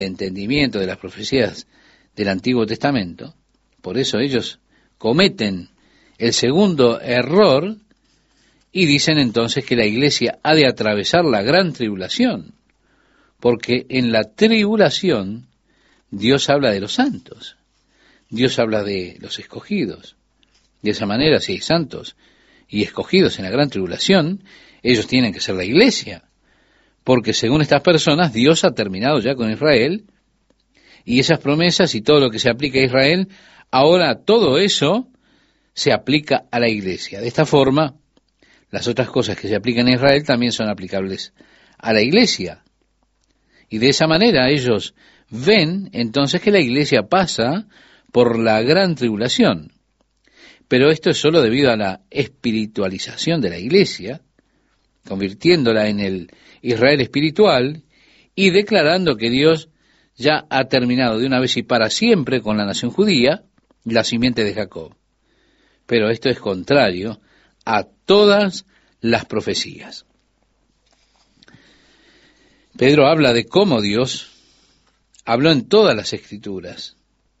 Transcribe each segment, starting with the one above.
entendimiento de las profecías del Antiguo Testamento. Por eso ellos cometen el segundo error y dicen entonces que la iglesia ha de atravesar la gran tribulación, porque en la tribulación Dios habla de los santos, Dios habla de los escogidos. De esa manera, si hay santos y escogidos en la gran tribulación, ellos tienen que ser la iglesia, porque según estas personas, Dios ha terminado ya con Israel, y esas promesas y todo lo que se aplica a Israel, ahora todo eso se aplica a la iglesia. De esta forma, las otras cosas que se aplican a Israel también son aplicables a la iglesia. Y de esa manera ellos ven entonces que la iglesia pasa por la gran tribulación. Pero esto es solo debido a la espiritualización de la iglesia, convirtiéndola en el Israel espiritual y declarando que Dios ya ha terminado de una vez y para siempre con la nación judía, la simiente de Jacob. Pero esto es contrario a todas las profecías. Pedro habla de cómo Dios habló en todas las Escrituras.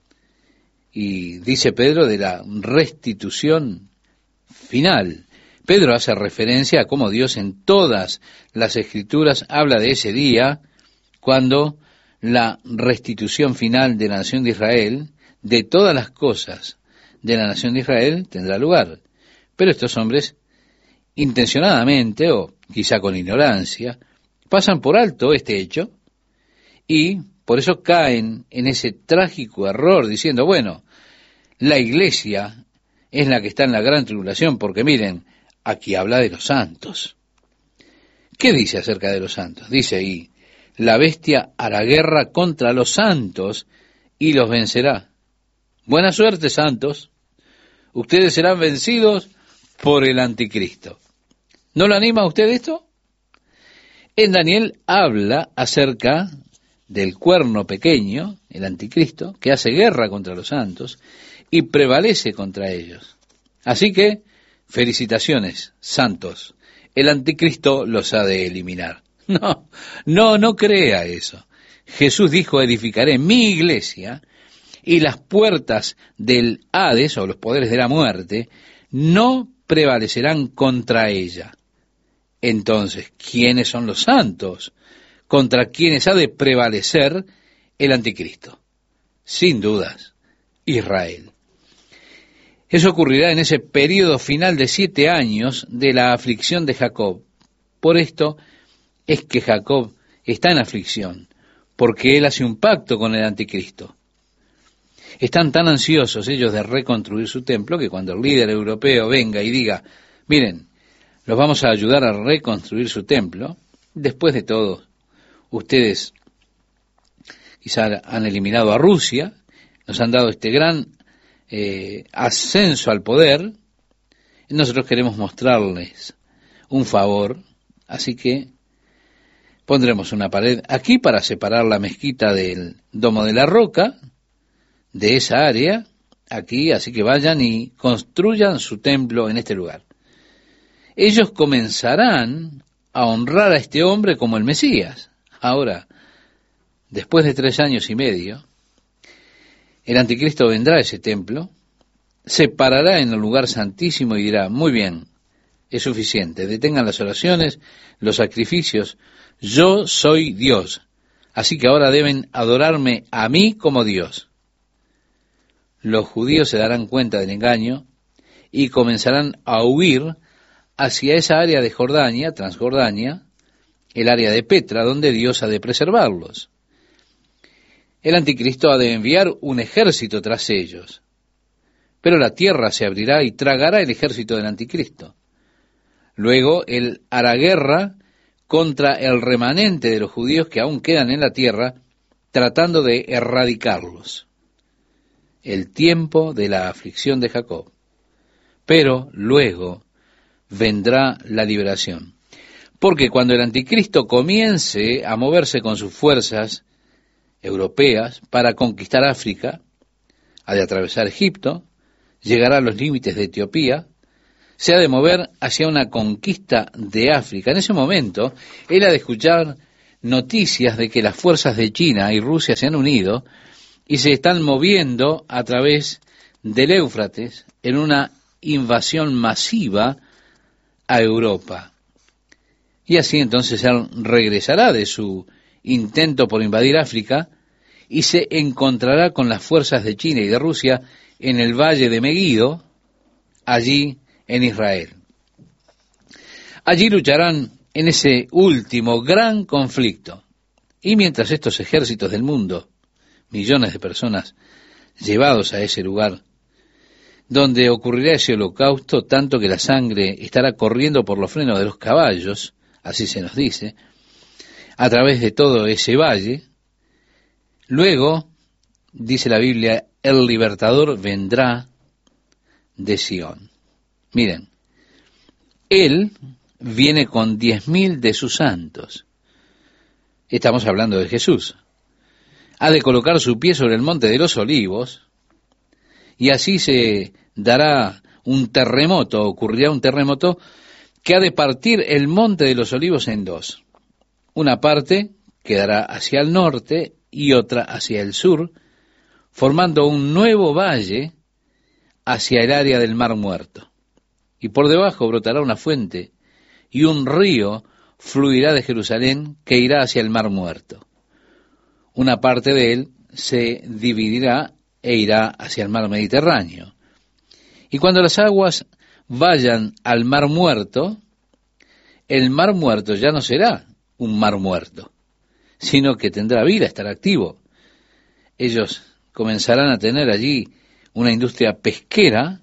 Y dice Pedro de la restitución final. Pedro hace referencia a cómo Dios en todas las Escrituras habla de ese día cuando la restitución final de la nación de Israel, de todas las cosas de la nación de Israel, tendrá lugar. Pero estos hombres, intencionadamente o quizá con ignorancia, pasan por alto este hecho y por eso caen en ese trágico error diciendo, bueno, la iglesia es la que está en la gran tribulación porque miren, aquí habla de los santos. ¿Qué dice acerca de los santos? Dice ahí, la bestia hará guerra contra los santos y los vencerá. Buena suerte, santos. Ustedes serán vencidos por el anticristo. ¿No lo anima a usted esto? En Daniel habla acerca del cuerno pequeño, el anticristo, que hace guerra contra los santos y prevalece contra ellos. Así que, felicitaciones, santos. El anticristo los ha de eliminar. No crea eso. Jesús dijo, edificaré mi iglesia y las puertas del Hades, o los poderes de la muerte, no prevalecerán contra ella. Entonces, ¿quiénes son los santos? ¿Contra quienes ha de prevalecer el anticristo? Sin dudas, Israel. Eso ocurrirá en ese período final de 7 años de la aflicción de Jacob. Por esto es que Jacob está en aflicción, porque él hace un pacto con el anticristo. Están tan ansiosos ellos de reconstruir su templo que cuando el líder europeo venga y diga, miren, los vamos a ayudar a reconstruir su templo, después de todo, ustedes quizá han eliminado a Rusia, nos han dado este gran ascenso al poder, nosotros queremos mostrarles un favor, así que pondremos una pared aquí para separar la mezquita del Domo de la Roca, de esa área, aquí, así que vayan y construyan su templo en este lugar. Ellos comenzarán a honrar a este hombre como el Mesías. Ahora, después de 3 años y medio, el anticristo vendrá a ese templo, se parará en el lugar santísimo y dirá, muy bien, es suficiente, detengan las oraciones, los sacrificios, yo soy Dios, así que ahora deben adorarme a mí como Dios. Los judíos se darán cuenta del engaño y comenzarán a huir hacia esa área de Jordania, Transjordania, el área de Petra, donde Dios ha de preservarlos. El anticristo ha de enviar un ejército tras ellos, pero la tierra se abrirá y tragará el ejército del anticristo. Luego él hará guerra contra el remanente de los judíos que aún quedan en la tierra, tratando de erradicarlos. El tiempo de la aflicción de Jacob. Pero luego vendrá la liberación. Porque cuando el anticristo comience a moverse con sus fuerzas europeas para conquistar África, ha de atravesar Egipto, llegará a los límites de Etiopía, se ha de mover hacia una conquista de África. En ese momento, él ha de escuchar noticias de que las fuerzas de China y Rusia se han unido y se están moviendo a través del Éufrates en una invasión masiva a Europa. Y así entonces él regresará de su intento por invadir África y se encontrará con las fuerzas de China y de Rusia en el valle de Meguido, allí en Israel. Allí lucharán en ese último gran conflicto. Y mientras estos ejércitos del mundo, millones de personas llevados a ese lugar, donde ocurrirá ese holocausto, tanto que la sangre estará corriendo por los frenos de los caballos, así se nos dice, a través de todo ese valle. Luego, dice la Biblia, el libertador vendrá de Sión. Miren, él viene con 10.000 de sus santos. Estamos hablando de Jesús. Ha de colocar su pie sobre el monte de los olivos, y así se dará un terremoto, ocurrirá un terremoto que ha de partir el monte de los olivos en dos. Una parte quedará hacia el norte y otra hacia el sur, formando un nuevo valle hacia el área del Mar Muerto. Y por debajo brotará una fuente, y un río fluirá de Jerusalén que irá hacia el Mar Muerto. Una parte de él se dividirá e irá hacia el Mar Mediterráneo. Y cuando las aguas vayan al Mar Muerto, el Mar Muerto ya no será un mar muerto, sino que tendrá vida, estará activo. Ellos comenzarán a tener allí una industria pesquera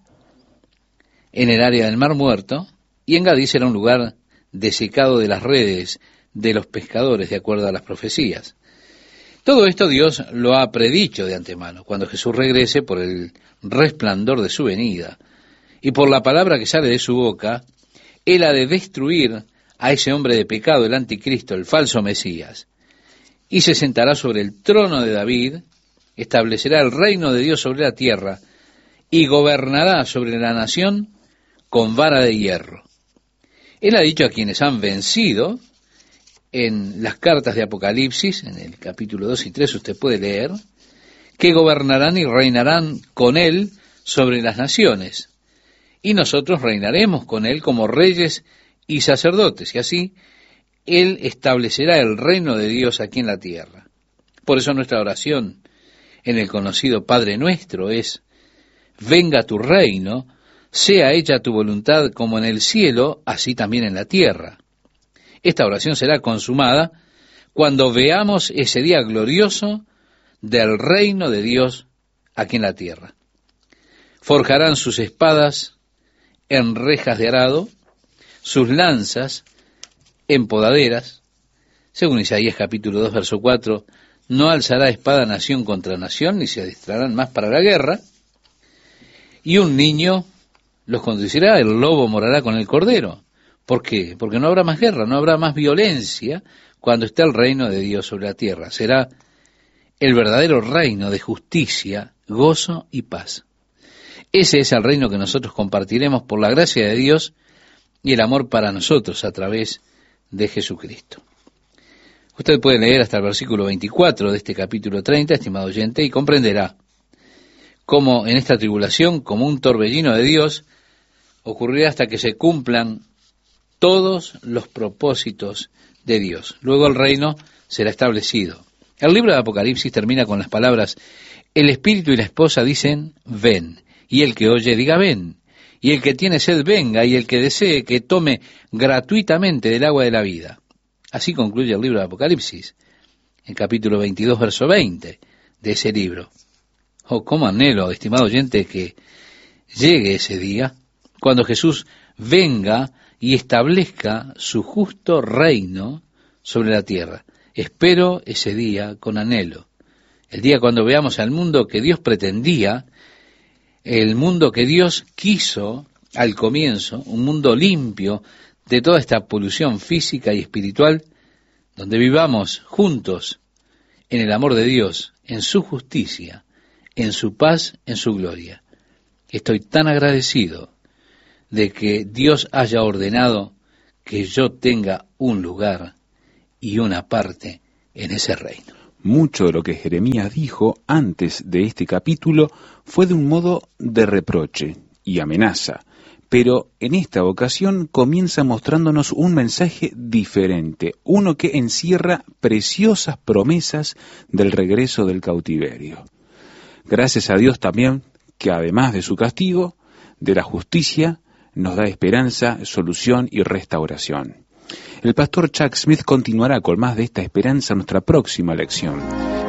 en el área del Mar Muerto, y Engadí será un lugar desecado de las redes de los pescadores, de acuerdo a las profecías. Todo esto Dios lo ha predicho de antemano, cuando Jesús regrese por el resplandor de su venida, y por la palabra que sale de su boca, Él ha de destruir a ese hombre de pecado, el anticristo, el falso Mesías, y se sentará sobre el trono de David, establecerá el reino de Dios sobre la tierra, y gobernará sobre la nación con vara de hierro. Él ha dicho a quienes han vencido, en las cartas de Apocalipsis, en el capítulo 2 y 3 usted puede leer, que gobernarán y reinarán con él sobre las naciones, y nosotros reinaremos con él como reyes y sacerdotes, y así él establecerá el reino de Dios aquí en la tierra. Por eso nuestra oración en el conocido Padre Nuestro es: venga tu reino, sea hecha tu voluntad como en el cielo, así también en la tierra. Esta oración será consumada cuando veamos ese día glorioso del reino de Dios aquí en la tierra. Forjarán sus espadas en rejas de arado, sus lanzas en podaderas. Según Isaías capítulo 2, verso 4, no alzará espada nación contra nación, ni se adiestrarán más para la guerra. Y un niño los conducirá, el lobo morará con el cordero. ¿Por qué? Porque no habrá más guerra, no habrá más violencia cuando esté el reino de Dios sobre la tierra. Será el verdadero reino de justicia, gozo y paz. Ese es el reino que nosotros compartiremos por la gracia de Dios y el amor para nosotros a través de Jesucristo. Usted puede leer hasta el versículo 24 de este capítulo 30, estimado oyente, y comprenderá cómo en esta tribulación, como un torbellino de Dios, ocurrirá hasta que se cumplan todos los propósitos de Dios. Luego el reino será establecido. El libro de Apocalipsis termina con las palabras: el espíritu y la esposa dicen, ven, y el que oye diga, ven, y el que tiene sed venga, y el que desee que tome gratuitamente del agua de la vida. Así concluye el libro de Apocalipsis, el capítulo 22, verso 20 de ese libro. Oh, cómo anhelo, estimado oyente, que llegue ese día, cuando Jesús venga y establezca su justo reino sobre la tierra. Espero ese día con anhelo, el día cuando veamos al mundo que Dios pretendía, el mundo que Dios quiso al comienzo, un mundo limpio de toda esta polución física y espiritual, donde vivamos juntos en el amor de Dios, en su justicia, en su paz, en su gloria. Estoy tan agradecido de que Dios haya ordenado que yo tenga un lugar y una parte en ese reino. Mucho de lo que Jeremías dijo antes de este capítulo fue de un modo de reproche y amenaza, pero en esta ocasión comienza mostrándonos un mensaje diferente, uno que encierra preciosas promesas del regreso del cautiverio. Gracias a Dios también que además de su castigo, de la justicia, nos da esperanza, solución y restauración. El pastor Chuck Smith continuará con más de esta esperanza en nuestra próxima lección.